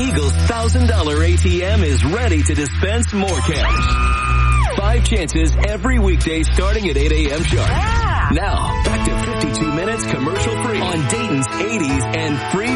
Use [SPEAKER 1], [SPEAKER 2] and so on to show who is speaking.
[SPEAKER 1] Eagle's $1,000 ATM is ready to dispense more cash. 5 chances every weekday starting at 8 a.m. sharp.
[SPEAKER 2] Yeah.
[SPEAKER 1] Now, back to 52 minutes commercial free on Dayton's 80s and free